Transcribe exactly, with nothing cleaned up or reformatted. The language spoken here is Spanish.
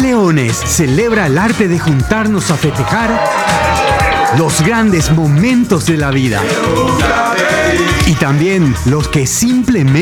Leones celebra el arte de juntarnos a festejar los grandes momentos de la vida y también los que simplemente